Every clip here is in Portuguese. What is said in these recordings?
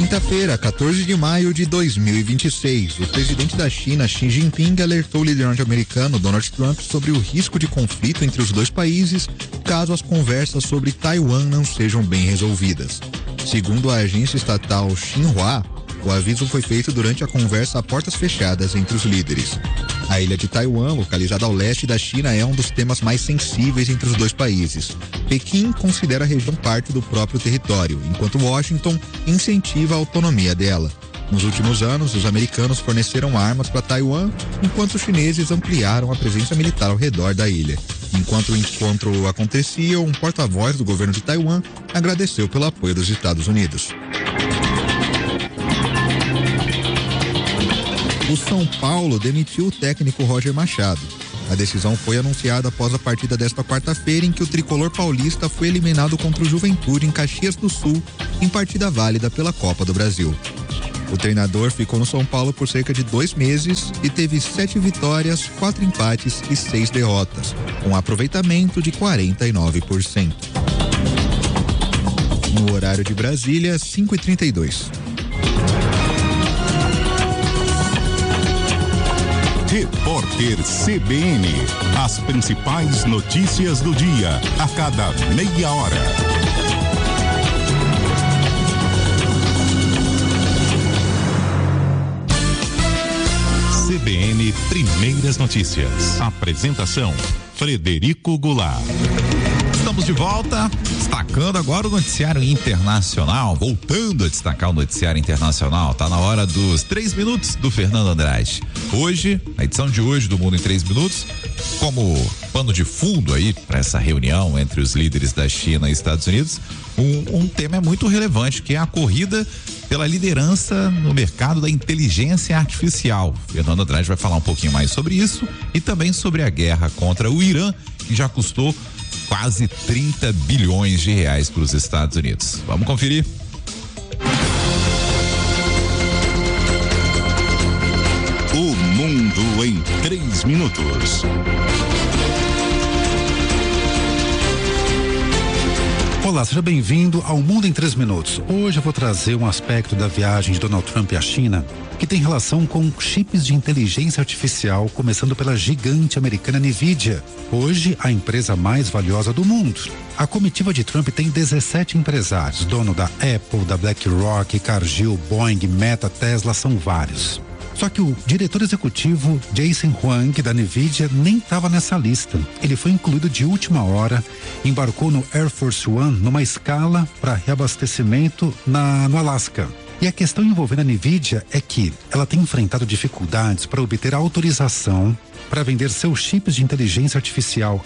Quinta-feira, 14 de maio de 2026, o presidente da China, Xi Jinping, alertou o líder norte-americano Donald Trump sobre o risco de conflito entre os dois países caso as conversas sobre Taiwan não sejam bem resolvidas. Segundo a agência estatal Xinhua, o aviso foi feito durante a conversa a portas fechadas entre os líderes. A ilha de Taiwan, localizada ao leste da China, é um dos temas mais sensíveis entre os dois países. Pequim considera a região parte do próprio território, enquanto Washington incentiva a autonomia dela. Nos últimos anos, os americanos forneceram armas para Taiwan, enquanto os chineses ampliaram a presença militar ao redor da ilha. Enquanto o encontro acontecia, um porta-voz do governo de Taiwan agradeceu pelo apoio dos Estados Unidos. O São Paulo demitiu o técnico Roger Machado. A decisão foi anunciada após a partida desta quarta-feira, em que o tricolor paulista foi eliminado contra o Juventude em Caxias do Sul, em partida válida pela Copa do Brasil. O treinador ficou no São Paulo por cerca de 2 meses e teve 7 vitórias, 4 empates e 6 derrotas, com um aproveitamento de 49%. No horário de Brasília, 5h32. Repórter CBN. As principais notícias do dia, a cada meia hora. CBN Primeiras Notícias. Apresentação: Frederico Goulart. Estamos de volta, destacando agora o noticiário internacional, voltando a destacar o noticiário internacional. Tá na hora dos 3 minutos do Fernando Andrade. Hoje, a edição de hoje do Mundo em 3 minutos, como pano de fundo aí para essa reunião entre os líderes da China e Estados Unidos, um tema muito relevante, que é a corrida pela liderança no mercado da inteligência artificial. Fernando Andrade vai falar um pouquinho mais sobre isso e também sobre a guerra contra o Irã, que já custou quase 30 bilhões de reais para os Estados Unidos. Vamos conferir? O Mundo em 3 minutos. Olá, seja bem-vindo ao Mundo em 3 minutos. Hoje eu vou trazer um aspecto da viagem de Donald Trump à China que tem relação com chips de inteligência artificial, começando pela gigante americana Nvidia, hoje a empresa mais valiosa do mundo. A comitiva de Trump tem 17 empresários, dono da Apple, da BlackRock, Cargill, Boeing, Meta, Tesla, são vários. Só que o diretor executivo Jensen Huang da Nvidia nem estava nessa lista. Ele foi incluído de última hora, embarcou no Air Force One numa escala para reabastecimento no Alasca. E a questão envolvendo a Nvidia é que ela tem enfrentado dificuldades para obter autorização para vender seus chips de inteligência artificial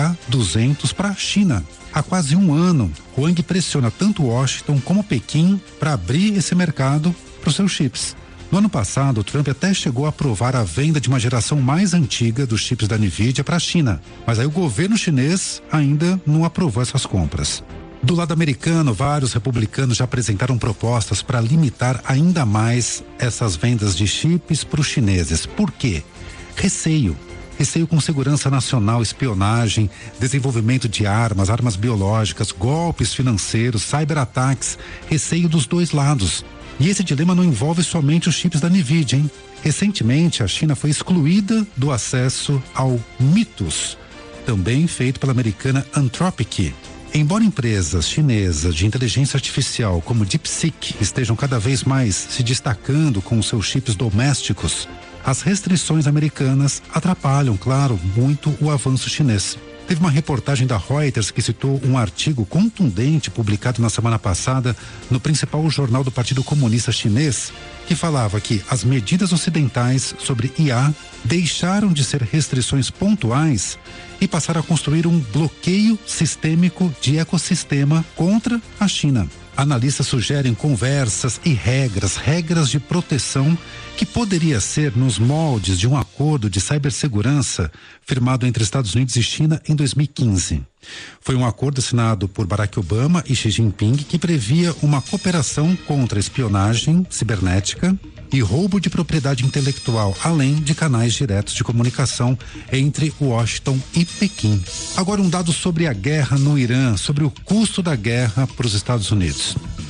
H200 para a China. Há quase um ano, Huang pressiona tanto Washington como Pequim para abrir esse mercado para os seus chips. No ano passado, Trump até chegou a aprovar a venda de uma geração mais antiga dos chips da Nvidia para a China, mas aí o governo chinês ainda não aprovou essas compras. Do lado americano, vários republicanos já apresentaram propostas para limitar ainda mais essas vendas de chips para os chineses. Por quê? Receio com segurança nacional, espionagem, desenvolvimento de armas biológicas, golpes financeiros, cyberataques, receio dos dois lados. E esse dilema não envolve somente os chips da Nvidia, hein? Recentemente, a China foi excluída do acesso ao Mythos, também feito pela americana Anthropic. Embora empresas chinesas de inteligência artificial como DeepSeek estejam cada vez mais se destacando com os seus chips domésticos, as restrições americanas atrapalham, claro, muito o avanço chinês. Teve uma reportagem da Reuters que citou um artigo contundente publicado na semana passada no principal jornal do Partido Comunista Chinês, que falava que as medidas ocidentais sobre IA deixaram de ser restrições pontuais e passaram a construir um bloqueio sistêmico de ecossistema contra a China. Analistas sugerem conversas e regras de proteção que poderia ser nos moldes de um acordo de cibersegurança firmado entre Estados Unidos e China em 2015. Foi um acordo assinado por Barack Obama e Xi Jinping que previa uma cooperação contra espionagem cibernética e roubo de propriedade intelectual, além de canais diretos de comunicação entre Washington e Pequim. Agora um dado sobre a guerra no Irã, sobre o custo da guerra para os Estados Unidos.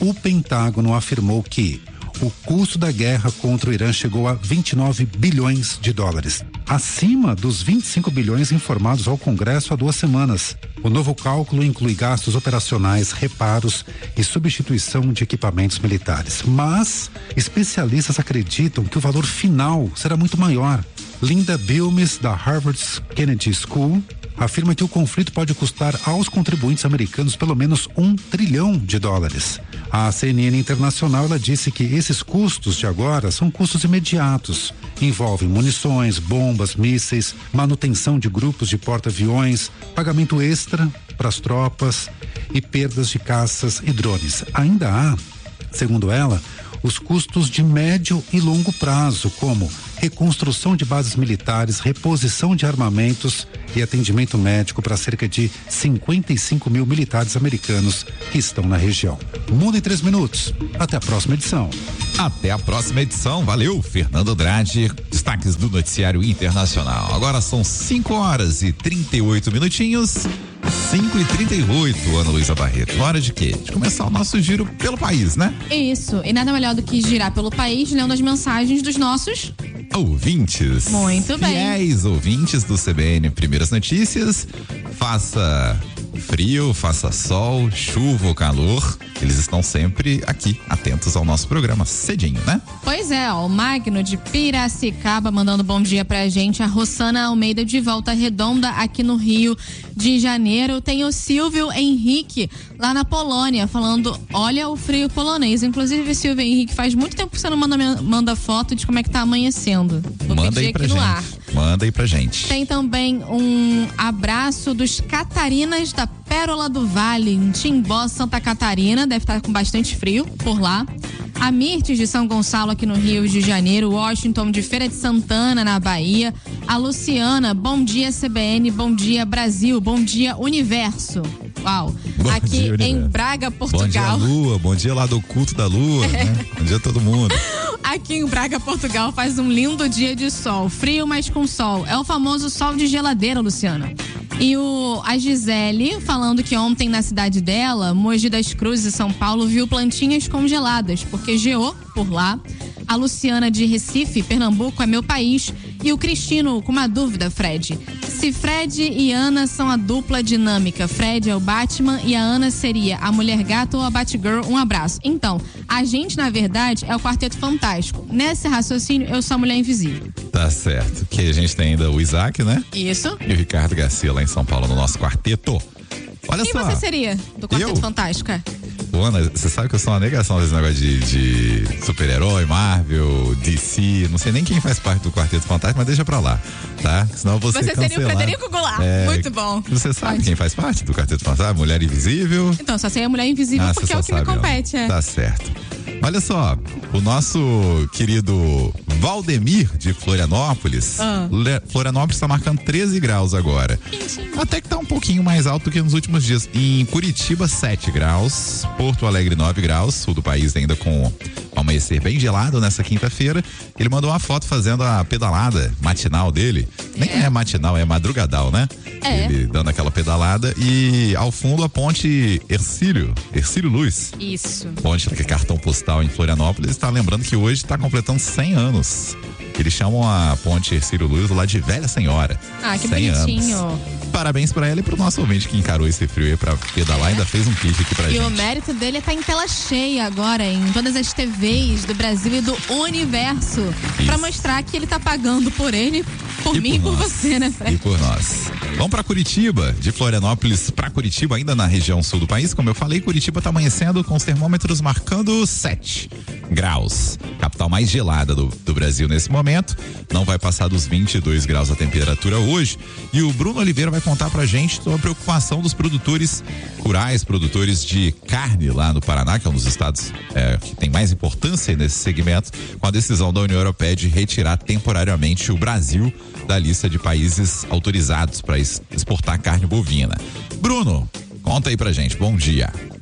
o Pentágono afirmou que o custo da guerra contra o Irã chegou a 29 bilhões de dólares, acima dos 25 bilhões informados ao Congresso há 2 semanas. O novo cálculo inclui gastos operacionais, reparos e substituição de equipamentos militares. Mas especialistas acreditam que o valor final será muito maior. Linda Bilmes, da Harvard Kennedy School, afirma que o conflito pode custar aos contribuintes americanos pelo menos $1 trilhão. A CNN Internacional, ela disse que esses custos de agora são custos imediatos. Envolvem munições, bombas, mísseis, manutenção de grupos de porta-aviões, pagamento extra para as tropas e perdas de caças e drones. Ainda há, segundo ela, os custos de médio e longo prazo, como reconstrução de bases militares, reposição de armamentos e atendimento médico para cerca de 55 mil militares americanos que estão na região. Mundo em 3 minutos. Até a próxima edição. Até a próxima edição. Valeu, Fernando Andrade. Destaques do Noticiário Internacional. Agora são 5h38. 5h38, Ana Luísa Barreto. Hora de quê? De começar o nosso giro pelo país, né? Isso. E nada melhor do que girar pelo país lendo as mensagens dos nossos ouvintes. Muito bem. Fiéis ouvintes do CBN Primeiras Notícias. Faça frio, faça sol, chuva ou calor, eles estão sempre aqui, atentos ao nosso programa, cedinho, né? Pois é, ó, o Magno de Piracicaba mandando bom dia pra gente, a Rossana Almeida de Volta Redonda aqui no Rio de Janeiro, tem o Silvio Henrique lá na Polônia falando, olha o frio polonês, inclusive Silvio Henrique, faz muito tempo que você não manda foto de como é que tá amanhecendo. Vou manda aí pra gente. Manda aí pra gente. Tem também um abraço dos Catarinas da Pérola do Vale, em Timbó, Santa Catarina, deve estar com bastante frio por lá. A Mirtes de São Gonçalo aqui no Rio de Janeiro, Washington de Feira de Santana na Bahia, a Luciana, bom dia CBN, bom dia Brasil, bom dia Universo. Uau, bom aqui dia, em Braga, Portugal. Bom dia Lua, bom dia lá do culto da Lua, né? Bom dia a todo mundo. Aqui em Braga, Portugal, faz um lindo dia de sol, frio, mas com sol. É o famoso sol de geladeira, Luciana. E a Gisele falando que ontem na cidade dela, Mogi das Cruzes, São Paulo, viu plantinhas congeladas, porque geou por lá. A Luciana de Recife, Pernambuco, é meu país. E o Cristino com uma dúvida, Fred. Se Fred e Ana são a dupla dinâmica, Fred é o Batman e a Ana seria a Mulher Gato ou a Batgirl, um abraço. Então, a gente, na verdade, é o Quarteto Fantástico. Nesse raciocínio, eu sou a Mulher Invisível. Tá certo. Que a gente tem ainda o Isaac, né? Isso. E o Ricardo Garcia lá em São Paulo, no nosso quarteto. Olha Quem só. você seria do Quarteto Fantástico? Ana, você sabe que eu sou uma negação desse negócio de super-herói, Marvel, DC, não sei nem quem faz parte do Quarteto Fantástico, mas deixa pra lá, tá? Senão você seria o Frederico Goulart, muito bom. Você sabe quem faz parte do Quarteto Fantástico? Mulher Invisível? Então, só sei a Mulher Invisível porque é o que me compete. Tá certo. Olha só, o nosso querido Valdemir de Florianópolis, Florianópolis está marcando 13 graus agora. Até que tá um pouquinho mais alto do que nos últimos dias. Em Curitiba, 7 graus, Porto Alegre, 9 graus, sul do país ainda com amanhecer bem gelado nessa quinta-feira. Ele mandou uma foto fazendo a pedalada matinal dele. Nem é matinal, é madrugadal, né? Ele dando aquela pedalada e ao fundo a ponte Hercílio Luz. Isso. Ponte que é cartão postal em Florianópolis, está lembrando que hoje está completando 100 anos. Eles chamam a ponte Hercílio Luz lá de Velha Senhora. Ah, que bonitinho. Anos. Parabéns pra ela e pro nosso ouvinte que encarou esse frio aí pra pedalar e ainda fez um pitch aqui pra gente. E o mérito dele é estar em tela cheia agora, em todas as TVs do Brasil e do universo. Isso. Pra mostrar que ele tá pagando por ele, por mim e por você, né, Fred? E por nós. Vamos pra Curitiba, de Florianópolis pra Curitiba, ainda na região sul do país. Como eu falei, Curitiba tá amanhecendo com os termômetros marcando 7 graus. Capital mais gelada do Brasil nesse momento. Não vai passar dos 22 graus a temperatura hoje. E o Bruno Oliveira vai contar pra gente sobre a preocupação dos produtores rurais, produtores de carne lá no Paraná, que é um dos estados que tem mais importância nesse segmento, com a decisão da União Europeia de retirar temporariamente o Brasil da lista de países autorizados para exportar carne bovina. Bruno, conta aí pra gente. Bom dia.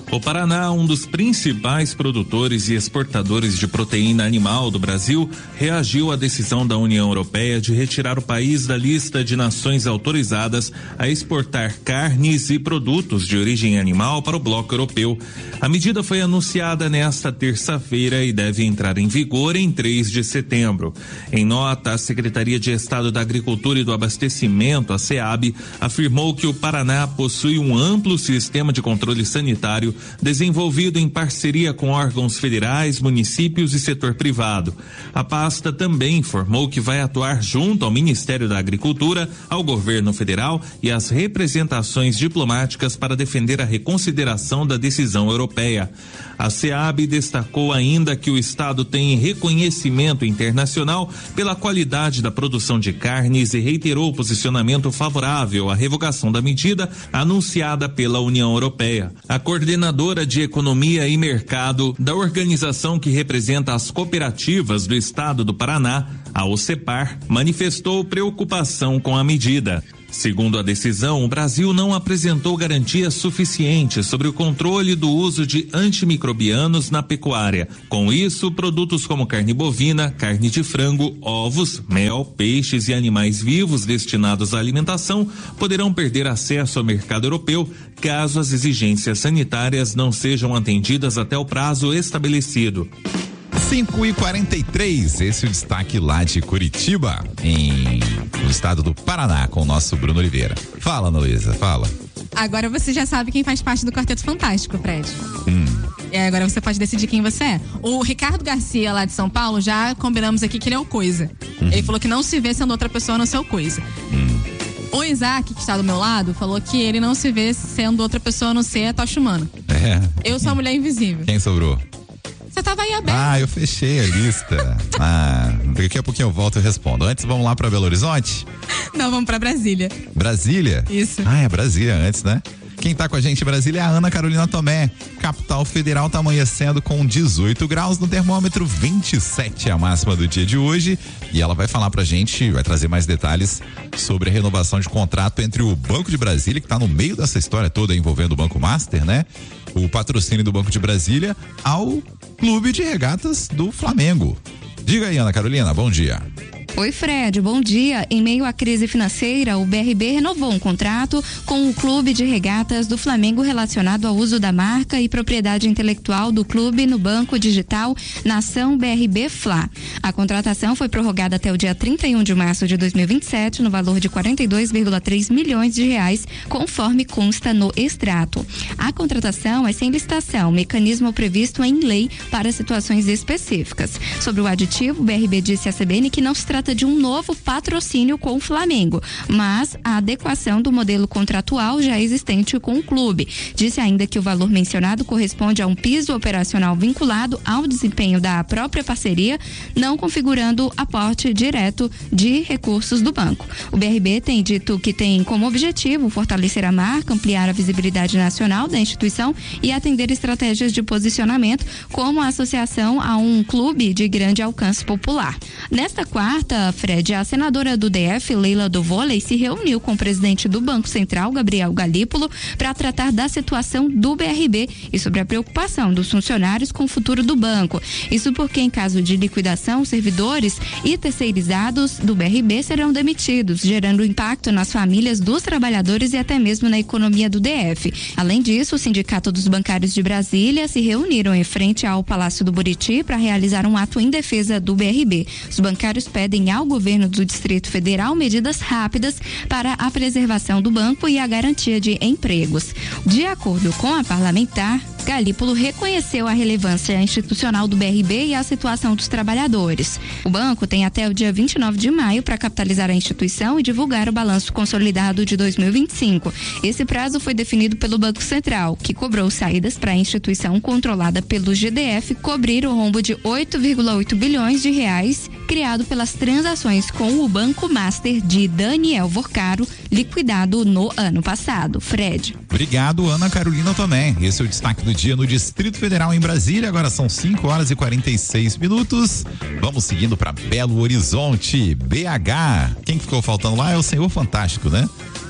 O Paraná, um dos principais produtores e exportadores de proteína animal do Brasil, reagiu à decisão da União Europeia de retirar o país da lista de nações autorizadas a exportar carnes e produtos de origem animal para o bloco europeu. A medida foi anunciada nesta terça-feira e deve entrar em vigor em 3 de setembro. Em nota, a Secretaria de Estado da Agricultura e do Abastecimento, a SEAB, afirmou que o Paraná possui um amplo sistema de controle sanitário desenvolvido em parceria com órgãos federais, municípios e setor privado. A pasta também informou que vai atuar junto ao Ministério da Agricultura, ao governo federal e às representações diplomáticas para defender a reconsideração da decisão europeia. A SEAB destacou ainda que o estado tem reconhecimento internacional pela qualidade da produção de carnes e reiterou o posicionamento favorável à revogação da medida anunciada pela União Europeia. A coordenadora de Economia e Mercado da organização que representa as cooperativas do estado do Paraná, a OCEPAR, manifestou preocupação com a medida. Segundo a decisão, o Brasil não apresentou garantias suficientes sobre o controle do uso de antimicrobianos na pecuária. Com isso, produtos como carne bovina, carne de frango, ovos, mel, peixes e animais vivos destinados à alimentação poderão perder acesso ao mercado europeu caso as exigências sanitárias não sejam atendidas até o prazo estabelecido. 5h43, esse é o destaque lá de Curitiba, no estado do Paraná, com o nosso Bruno Oliveira. Fala, Ana Luísa, fala. Agora você já sabe quem faz parte do Quarteto Fantástico, Fred. Agora você pode decidir quem você é. O Ricardo Garcia, lá de São Paulo, já combinamos aqui que ele é o Coisa. Ele falou que não se vê sendo outra pessoa no seu Coisa. O Isaac, que está do meu lado, falou que ele não se vê sendo outra pessoa a não ser a Tocha Humana. Eu sou a Mulher Invisível. Quem sobrou? Você tava aí aberto. Eu fechei a lista. Daqui a pouquinho eu volto e respondo. Antes, vamos lá pra Belo Horizonte? Não, vamos pra Brasília. Brasília? Isso. É Brasília antes, né? Quem tá com a gente em Brasília é a Ana Carolina Tomé. Capital Federal tá amanhecendo com 18 graus no termômetro, 27 é a máxima do dia de hoje. E ela vai falar pra gente, vai trazer mais detalhes sobre a renovação de contrato entre o Banco de Brasília, que tá no meio dessa história toda envolvendo o Banco Master, né? O patrocínio do Banco de Brasília ao Clube de Regatas do Flamengo. Diga aí, Ana Carolina, bom dia. Oi, Fred, bom dia. Em meio à crise financeira, o BRB renovou um contrato com o Clube de Regatas do Flamengo relacionado ao uso da marca e propriedade intelectual do clube no banco digital Nação BRB Fla. A contratação foi prorrogada até o dia 31 de março de 2027, no valor de 42,3 milhões de reais, conforme consta no extrato. A contratação é sem licitação, mecanismo previsto em lei para situações específicas. Sobre o aditivo, o BRB disse à CBN que não se trata de um novo patrocínio com o Flamengo, mas a adequação do modelo contratual já existente com o clube. Disse ainda que o valor mencionado corresponde a um piso operacional vinculado ao desempenho da própria parceria, não configurando aporte direto de recursos do banco. O BRB tem dito que tem como objetivo fortalecer a marca, ampliar a visibilidade nacional da instituição e atender estratégias de posicionamento, como a associação a um clube de grande alcance popular. Nesta quarta, Fred, a senadora do DF, Leila do Vôlei, se reuniu com o presidente do Banco Central, Gabriel Galípolo, para tratar da situação do BRB e sobre a preocupação dos funcionários com o futuro do banco. Isso porque, em caso de liquidação, servidores e terceirizados do BRB serão demitidos, gerando impacto nas famílias dos trabalhadores e até mesmo na economia do DF. Além disso, o Sindicato dos Bancários de Brasília se reuniram em frente ao Palácio do Buriti para realizar um ato em defesa do BRB. Os bancários pedem ao governo do Distrito Federal medidas rápidas para a preservação do banco e a garantia de empregos. De acordo com a parlamentar, Galípolo reconheceu a relevância institucional do BRB e a situação dos trabalhadores. O banco tem até o dia 29 de maio para capitalizar a instituição e divulgar o balanço consolidado de 2025. Esse prazo foi definido pelo Banco Central, que cobrou saídas para a instituição controlada pelo GDF cobrir o rombo de 8,8 bilhões de reais criado pelas transações com o Banco Master de Daniel Vorcaro, liquidado no ano passado. Fred. Obrigado, Ana Carolina também. Esse é o destaque do dia no Distrito Federal em Brasília. Agora são 5h46. Vamos seguindo para Belo Horizonte, BH. Quem ficou faltando lá é o Senhor Fantástico, né?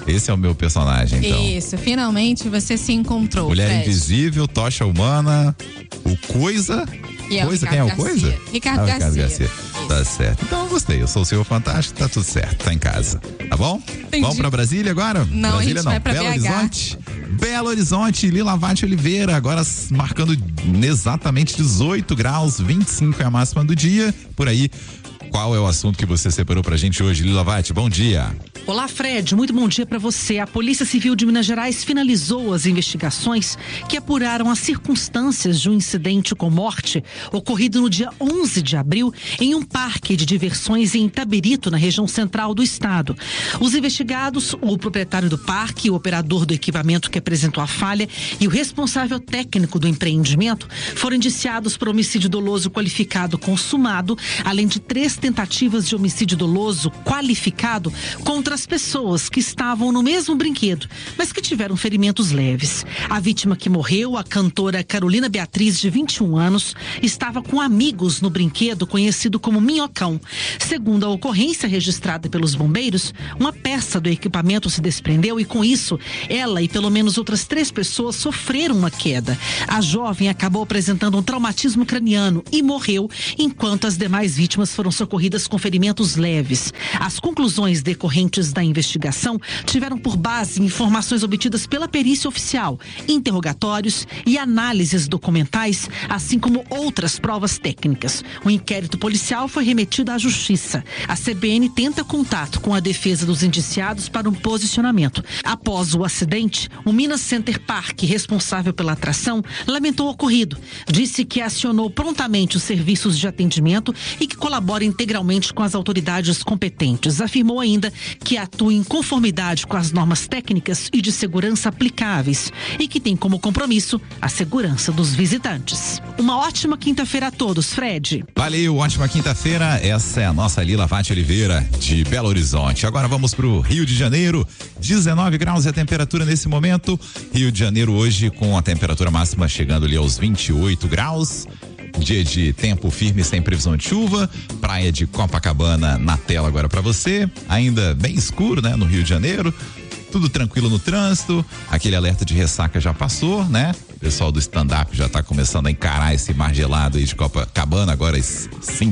Esse é o meu personagem, então. Isso, finalmente você se encontrou. Mulher Fred. Invisível, Tocha Humana, o Coisa. E Coisa, quem é o Coisa? Ricardo Garcia. Tá certo. Então eu gostei, eu sou o Senhor Fantástico, tá tudo certo, tá em casa. Tá bom? Entendi. Vamos pra Brasília agora? Não, Brasília a gente vai pra Belo BH. Horizonte. Belo Horizonte, Lila Vate Oliveira, agora marcando exatamente 18 graus, 25 é a máxima do dia. Por aí, qual é o assunto que você separou pra gente hoje, Lila Vate? Bom dia. Olá, Fred. Muito bom dia para você. A Polícia Civil de Minas Gerais finalizou as investigações que apuraram as circunstâncias de um incidente com morte ocorrido no dia 11 de abril em um parque de diversões em Itabirito, na região central do estado. Os investigados, o proprietário do parque, o operador do equipamento que apresentou a falha e o responsável técnico do empreendimento foram indiciados por homicídio doloso qualificado consumado, além de 3 tentativas de homicídio doloso qualificado contra as pessoas que estavam no mesmo brinquedo, mas que tiveram ferimentos leves. A vítima que morreu, a cantora Carolina Beatriz, de 21 anos, estava com amigos no brinquedo conhecido como Minhocão. Segundo a ocorrência registrada pelos bombeiros, uma peça do equipamento se desprendeu e, com isso, ela e pelo menos outras 3 pessoas sofreram uma queda. A jovem acabou apresentando um traumatismo craniano e morreu, enquanto as demais vítimas foram socorridas com ferimentos leves. As conclusões decorrentes da investigação tiveram por base informações obtidas pela perícia oficial, interrogatórios e análises documentais, assim como outras provas técnicas. O inquérito policial foi remetido à Justiça. A CBN tenta contato com a defesa dos indiciados para um posicionamento. Após o acidente, o Minas Center Park, responsável pela atração, lamentou o ocorrido. Disse que acionou prontamente os serviços de atendimento e que colabora integralmente com as autoridades competentes. Afirmou ainda que atua em conformidade com as normas técnicas e de segurança aplicáveis e que tem como compromisso a segurança dos visitantes. Uma ótima quinta-feira a todos, Fred. Valeu, ótima quinta-feira. Essa é a nossa Lila Vate Oliveira, de Belo Horizonte. Agora vamos pro Rio de Janeiro. 19 graus é a temperatura nesse momento. Rio de Janeiro hoje com a temperatura máxima chegando ali aos 28 graus. Dia de tempo firme sem previsão de chuva, praia de Copacabana na tela agora pra você, ainda bem escuro, né, no Rio de Janeiro, tudo tranquilo no trânsito, aquele alerta de ressaca já passou, né, o pessoal do stand-up já tá começando a encarar esse mar gelado aí de Copacabana, agora às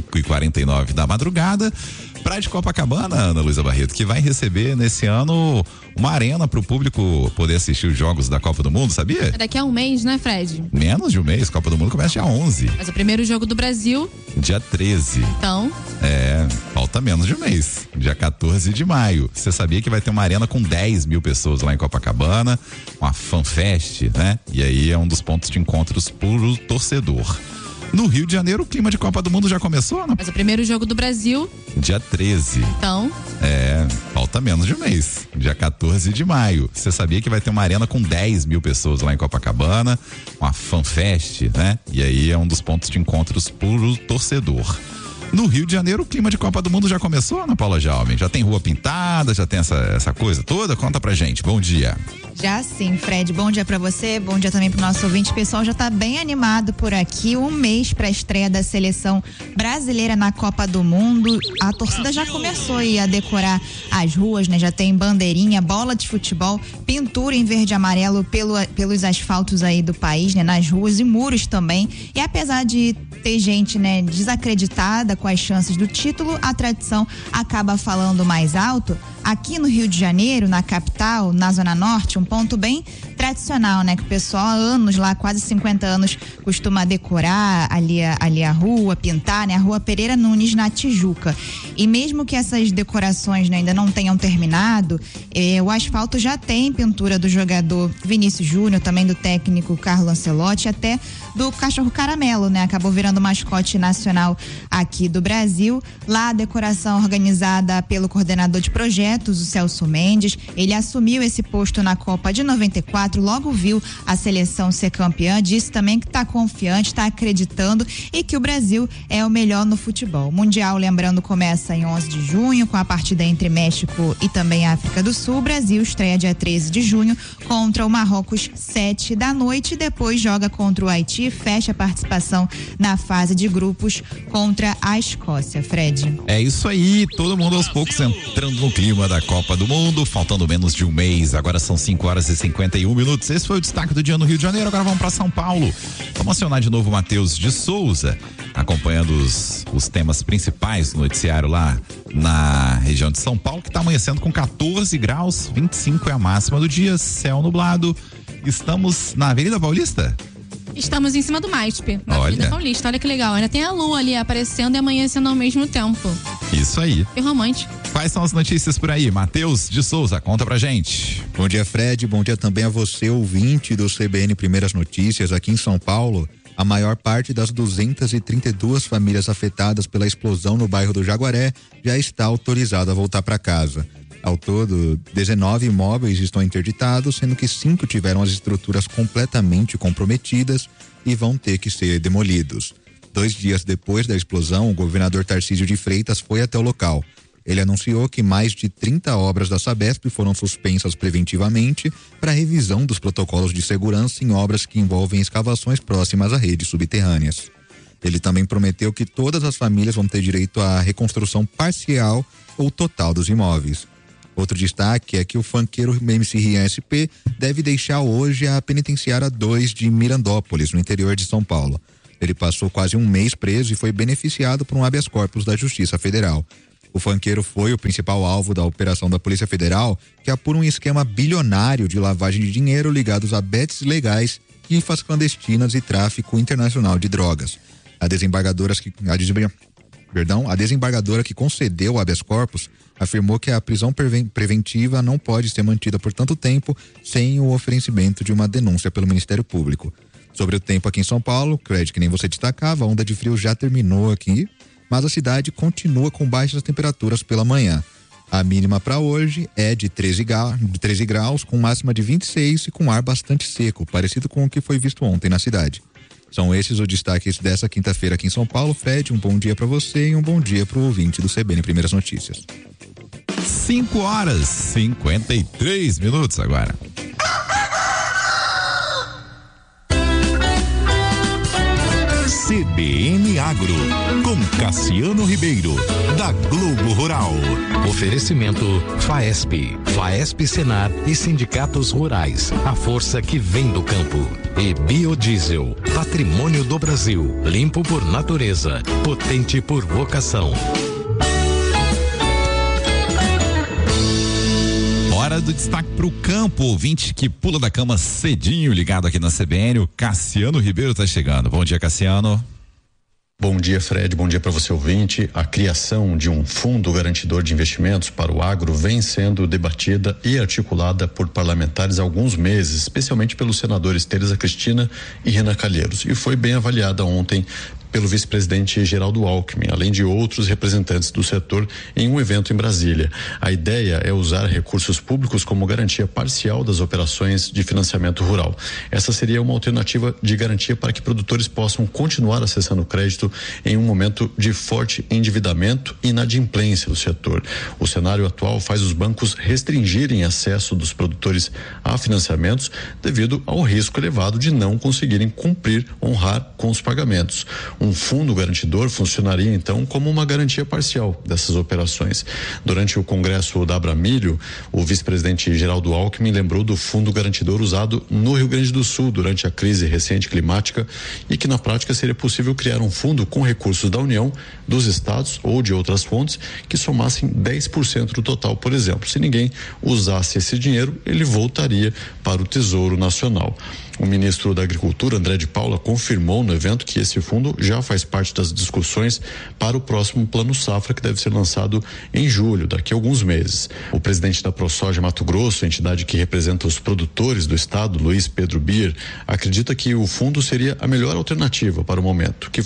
5h49 da madrugada. Praia de Copacabana, Ana Luísa Barreto, que vai receber nesse ano uma arena para o público poder assistir os jogos da Copa do Mundo, sabia? É daqui a um mês, né, Fred? Menos de um mês, Copa do Mundo começa dia 11. Mas o primeiro jogo do Brasil... Dia 13. Então... falta menos de um mês, dia 14 de maio. Você sabia que vai ter uma arena com 10 mil pessoas lá em Copacabana, uma fanfest, né? E aí é um dos pontos de encontros pro torcedor. No Rio de Janeiro, o clima de Copa do Mundo já começou, né? Mas o primeiro jogo do Brasil... Dia 13. Então... falta menos de um mês, dia 14 de maio. Você sabia que vai ter uma arena com 10 mil pessoas lá em Copacabana, uma fanfest, né? E aí é um dos pontos de encontros pro torcedor. No Rio de Janeiro, o clima de Copa do Mundo já começou, Ana Paula Jaume? Já tem rua pintada, já tem essa coisa toda? Conta pra gente, bom dia. Já sim, Fred, bom dia pra você, bom dia também pro nosso ouvinte. O pessoal já tá bem animado por aqui, um mês pra estreia da seleção brasileira na Copa do Mundo. A torcida já começou aí a decorar as ruas, né? Já tem bandeirinha, bola de futebol, pintura em verde e amarelo pelos asfaltos aí do país, né? Nas ruas e muros também. E apesar de ter gente, né, desacreditada com as chances do título, a tradição acaba falando mais alto. Aqui no Rio de Janeiro, na capital, na Zona Norte, um ponto bem tradicional, né? Que o pessoal há anos lá, quase 50 anos, costuma decorar ali a rua, pintar, né? A Rua Pereira Nunes, na Tijuca. E mesmo que essas decorações, né, ainda não tenham terminado, o asfalto já tem pintura do jogador Vinícius Júnior, também do técnico Carlo Ancelotti, até do cachorro caramelo, né? Acabou virando mascote nacional aqui do Brasil. Lá a decoração organizada pelo coordenador de projetos, o Celso Mendes. Ele assumiu esse posto na Copa de 94, logo viu a seleção ser campeã, disse também que está confiante, está acreditando e que o Brasil é o melhor no futebol. O Mundial, lembrando, começa em 11 de junho, com a partida entre México e também África do Sul. O Brasil estreia dia 13 de junho contra o Marrocos, 7 da noite, depois joga contra o Haiti, fecha a participação na fase de grupos contra a Escócia, Fred. É isso aí, todo mundo aos poucos entrando no clima clima da Copa do Mundo, faltando menos de um mês. Agora são 5h51. Esse foi o destaque do dia no Rio de Janeiro. Agora vamos para São Paulo. Vamos acionar de novo o Matheus de Souza, acompanhando os temas principais do noticiário lá na região de São Paulo, que está amanhecendo com 14 graus, 25 é a máxima do dia, céu nublado. Estamos na Avenida Paulista? Estamos em cima do MASP, na Avenida Paulista. Olha que legal. Ainda tem a lua ali aparecendo e amanhecendo ao mesmo tempo. Isso aí. Que romântico. Quais são as notícias por aí? Matheus de Souza, conta pra gente. Bom dia, Fred. Bom dia também a você, ouvinte do CBN Primeiras Notícias. Aqui em São Paulo, a maior parte das 232 famílias afetadas pela explosão no bairro do Jaguaré já está autorizada a voltar para casa. Ao todo, 19 imóveis estão interditados, sendo que 5 tiveram as estruturas completamente comprometidas e vão ter que ser demolidos. 2 dias depois da explosão, o governador Tarcísio de Freitas foi até o local. Ele anunciou que mais de 30 obras da Sabesp foram suspensas preventivamente para revisão dos protocolos de segurança em obras que envolvem escavações próximas a redes subterrâneas. Ele também prometeu que todas as famílias vão ter direito à reconstrução parcial ou total dos imóveis. Outro destaque é que o funkeiro MC Rian SP deve deixar hoje a penitenciária 2 de Mirandópolis, no interior de São Paulo. Ele passou quase um mês preso e foi beneficiado por um habeas corpus da Justiça Federal. O funkeiro foi o principal alvo da operação da Polícia Federal, que apura um esquema bilionário de lavagem de dinheiro ligados a bets ilegais, rifas clandestinas e tráfico internacional de drogas. A desembargadora que concedeu o habeas corpus afirmou que a prisão preventiva não pode ser mantida por tanto tempo sem o oferecimento de uma denúncia pelo Ministério Público. Sobre o tempo aqui em São Paulo, Fred, que nem você destacava, a onda de frio já terminou aqui, mas a cidade continua com baixas temperaturas pela manhã. A mínima para hoje é de 13 graus, com máxima de 26 e com ar bastante seco, parecido com o que foi visto ontem na cidade. São esses os destaques dessa quinta-feira aqui em São Paulo. Fred, um bom dia para você e um bom dia para o ouvinte do CBN Primeiras Notícias. 5h53 agora. CBN Agro, com Cassiano Ribeiro, da Globo Rural. Oferecimento FAESP, FAESP Senar e sindicatos rurais. A força que vem do campo. E Biodiesel, patrimônio do Brasil. Limpo por natureza, potente por vocação. Hora do destaque para o campo, ouvinte que pula da cama cedinho, ligado aqui na CBN, o Cassiano Ribeiro está chegando. Bom dia, Cassiano. Bom dia, Fred. Bom dia para você, ouvinte. A criação de um fundo garantidor de investimentos para o agro vem sendo debatida e articulada por parlamentares há alguns meses, especialmente pelos senadores Tereza Cristina e Renan Calheiros, e foi bem avaliada ontem pelo vice-presidente Geraldo Alckmin, além de outros representantes do setor, em um evento em Brasília. A ideia é usar recursos públicos como garantia parcial das operações de financiamento rural. Essa seria uma alternativa de garantia para que produtores possam continuar acessando crédito em um momento de forte endividamento e inadimplência do setor. O cenário atual faz os bancos restringirem acesso dos produtores a financiamentos devido ao risco elevado de não conseguirem honrar com os pagamentos. Um fundo garantidor funcionaria então como uma garantia parcial dessas operações. Durante o congresso da Abramilho, o vice-presidente Geraldo Alckmin lembrou do fundo garantidor usado no Rio Grande do Sul durante a crise recente climática e que na prática seria possível criar um fundo com recursos da União, dos estados ou de outras fontes que somassem 10% do total, por exemplo. Se ninguém usasse esse dinheiro, ele voltaria para o Tesouro Nacional. O ministro da Agricultura, André de Paula, confirmou no evento que esse fundo já faz parte das discussões para o próximo Plano Safra, que deve ser lançado em julho, daqui a alguns meses. O presidente da ProSoja Mato Grosso, entidade que representa os produtores do estado, Luiz Pedro Bier, acredita que o fundo seria a melhor alternativa para o momento, que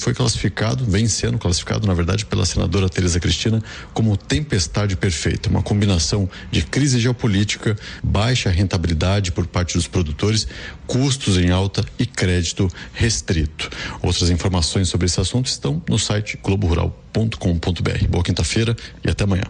vem sendo classificado, na verdade, pela senadora Tereza Cristina como tempestade perfeita, uma combinação de crise geopolítica, baixa rentabilidade por parte dos produtores, custos em alta e crédito restrito. Outras informações sobre esse assunto estão no site globorural.com.br. Boa quinta-feira e até amanhã.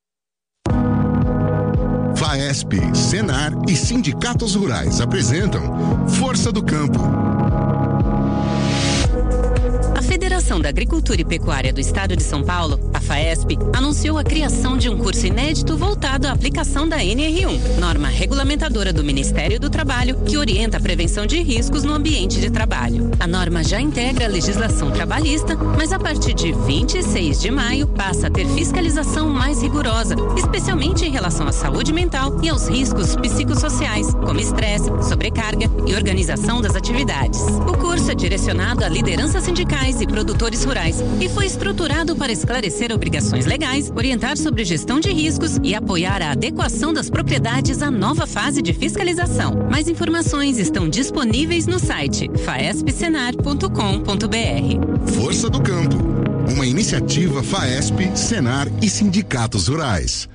FAESP, Senar e sindicatos rurais apresentam Força do Campo. A Federação Federação da Agricultura e Pecuária do Estado de São Paulo, a FAESP, anunciou a criação de um curso inédito voltado à aplicação da NR1, norma regulamentadora do Ministério do Trabalho, que orienta a prevenção de riscos no ambiente de trabalho. A norma já integra a legislação trabalhista, mas a partir de 26 de maio passa a ter fiscalização mais rigorosa, especialmente em relação à saúde mental e aos riscos psicossociais, como estresse, sobrecarga e organização das atividades. O curso é direcionado a lideranças sindicais e produtores rurais e foi estruturado para esclarecer obrigações legais, orientar sobre gestão de riscos e apoiar a adequação das propriedades à nova fase de fiscalização. Mais informações estão disponíveis no site faespsenar.com.br. Força do Campo, uma iniciativa FAESP, Senar e sindicatos rurais.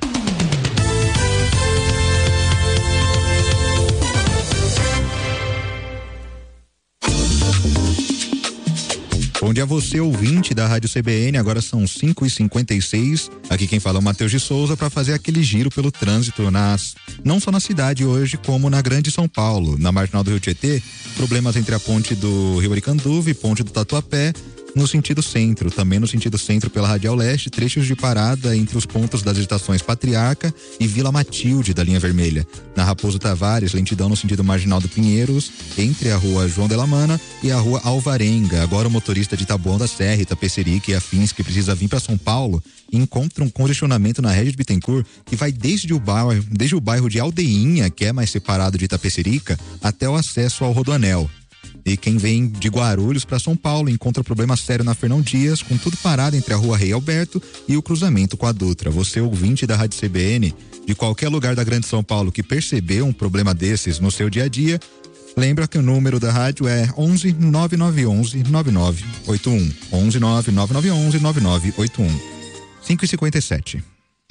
Bom dia a você, ouvinte da Rádio CBN, agora são 5h56. Aqui quem fala é o Matheus de Souza para fazer aquele giro pelo trânsito não só na cidade hoje, como na Grande São Paulo. Na Marginal do Rio Tietê, problemas entre a ponte do Rio Aricanduva e ponte do Tatuapé, no sentido centro, também no sentido centro pela Radial Leste, trechos de parada entre os pontos das estações Patriarca e Vila Matilde da linha vermelha. Na Raposo Tavares, lentidão no sentido Marginal do Pinheiros, entre a rua João de la Mana e a rua Alvarenga. Agora o motorista de Taboão da Serra, Itapecerica e afins que precisa vir para São Paulo encontra um congestionamento na Rede de Bittencourt que vai desde o bairro de Aldeinha, que é mais separado de Itapecerica, até o acesso ao Rodoanel. E quem vem de Guarulhos para São Paulo encontra problema sério na Fernão Dias, com tudo parado entre a rua Rei Alberto e o cruzamento com a Dutra. Você, ouvinte da Rádio CBN, de qualquer lugar da Grande São Paulo que percebeu um problema desses no seu dia a dia, lembra que o número da rádio é 11 9911 9981. 11 9911 9981. 5h57.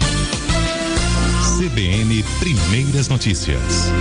CBN Primeiras Notícias.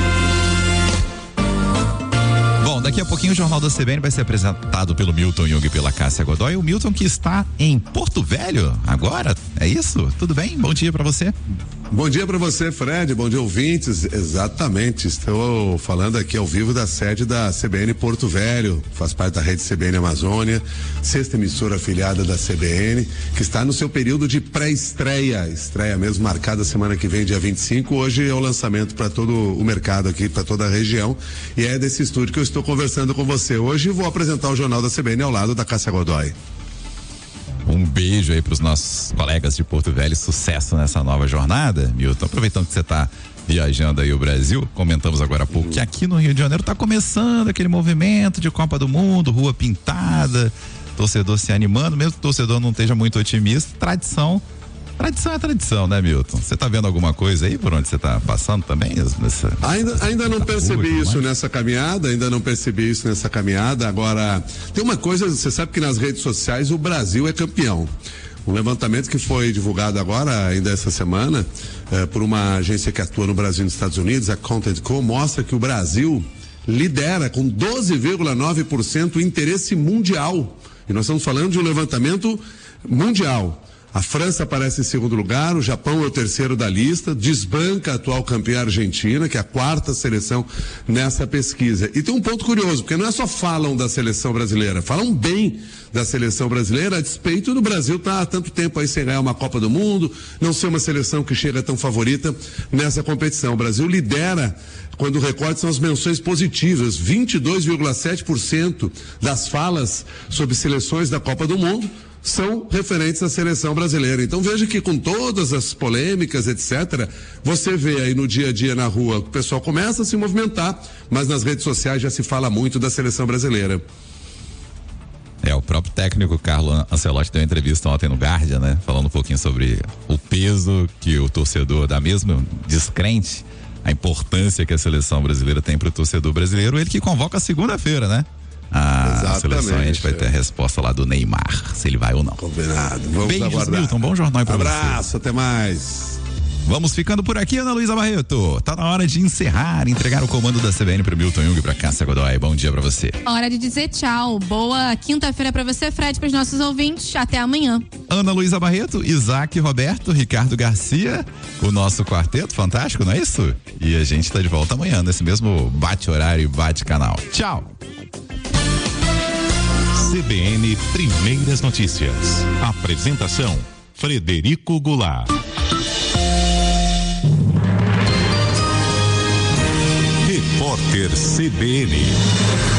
Bom, daqui a pouquinho o Jornal da CBN vai ser apresentado pelo Milton Jung e pela Cássia Godoy. O Milton que está em Porto Velho agora, é isso? Tudo bem? Bom dia para você. Bom dia para você, Fred. Bom dia, ouvintes. Exatamente. Estou falando aqui ao vivo da sede da CBN Porto Velho. Faz parte da rede CBN Amazônia, 6ª emissora afiliada da CBN, que está no seu período de pré-estreia. Estreia mesmo marcada semana que vem, dia 25. Hoje é o lançamento para todo o mercado aqui, para toda a região. E é desse estúdio que eu estou conversando com você. Hoje vou apresentar o Jornal da CBN ao lado da Cássia Godoy. Um beijo aí para os nossos colegas de Porto Velho, sucesso nessa nova jornada, Milton. Aproveitando que você está viajando aí o Brasil, comentamos agora há pouco que aqui no Rio de Janeiro está começando aquele movimento de Copa do Mundo, rua pintada, torcedor se animando, mesmo que o torcedor não esteja muito otimista, tradição é tradição, né, Milton? Você tá vendo alguma coisa aí por onde você tá passando também? Ainda não percebi isso nessa caminhada, agora, tem uma coisa, você sabe que nas redes sociais o Brasil é campeão. Um levantamento que foi divulgado agora, ainda essa semana, por uma agência que atua no Brasil e nos Estados Unidos, a Content Co, mostra que o Brasil lidera com 12,9% o interesse mundial. E nós estamos falando de um levantamento mundial. A França aparece em segundo lugar, o Japão é o terceiro da lista, desbanca a atual campeã Argentina, que é a 4ª seleção nessa pesquisa. E tem um ponto curioso, porque não é só falam da seleção brasileira, falam bem da seleção brasileira, a despeito do Brasil estar há tanto tempo aí sem ganhar uma Copa do Mundo, não ser uma seleção que chega tão favorita nessa competição. O Brasil lidera quando o recorte são as menções positivas, 22,7% das falas sobre seleções da Copa do Mundo são referentes à seleção brasileira. Então veja que com todas as polêmicas, etc., você vê aí no dia a dia na rua, o pessoal começa a se movimentar, mas nas redes sociais já se fala muito da seleção brasileira. O próprio técnico Carlo Ancelotti deu uma entrevista ontem no Guardian, né? Falando um pouquinho sobre o peso que o torcedor dá mesmo descrente, a importância que a seleção brasileira tem para o torcedor brasileiro, ele que convoca segunda-feira, né? A seleção, a gente vai ter a resposta lá do Neymar, se ele vai ou não. Combinado. Vamos Beijos, aguardar. Milton, bom jornal aí pra você. Abraço, até mais. Vamos ficando por aqui, Ana Luísa Barreto. Tá na hora de encerrar, entregar o comando da CBN pro Milton Jung e pra Cássia Godoy. Bom dia pra você. Hora de dizer tchau. Boa quinta-feira pra você, Fred, pros nossos ouvintes. Até amanhã. Ana Luísa Barreto, Isaac Roberto, Ricardo Garcia, o nosso quarteto fantástico, não é isso? E a gente tá de volta amanhã, nesse mesmo bate-horário e bate-canal. Tchau. CBN Primeiras Notícias. Apresentação: Frederico Goulart. Repórter CBN.